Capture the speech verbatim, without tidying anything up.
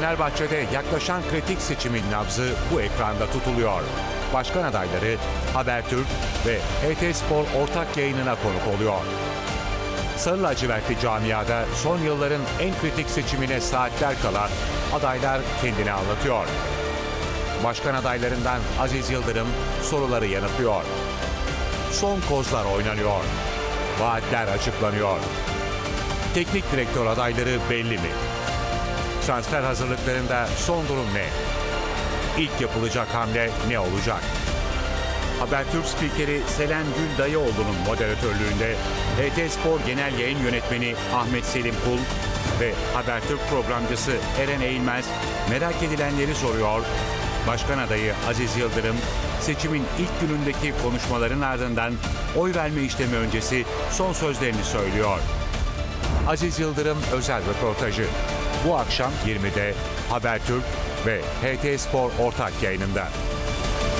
Fenerbahçe'de yaklaşan kritik seçimin nabzı bu ekranda tutuluyor. Başkan adayları Habertürk ve H T Spor ortak yayınına konuk oluyor. Sarı lacivertli camiada son yılların en kritik seçimine saatler kala adaylar kendini anlatıyor. Başkan adaylarından Aziz Yıldırım soruları yanıtlıyor. Son kozlar oynanıyor. Vaatler açıklanıyor. Teknik direktör adayları belli mi? Transfer hazırlıklarında son durum ne? İlk yapılacak hamle ne olacak? Habertürk spikeri Selen Gül Dayıoğlu'nun moderatörlüğünde H T Spor Genel Yayın Yönetmeni Ahmet Selim Kul ve Habertürk programcısı Eren Eğilmez merak edilenleri soruyor. Başkan adayı Aziz Yıldırım seçimin ilk günündeki konuşmaların ardından oy verme işlemi öncesi son sözlerini söylüyor. Aziz Yıldırım özel röportajı bu akşam yirmide Habertürk ve H T Spor ortak yayınında.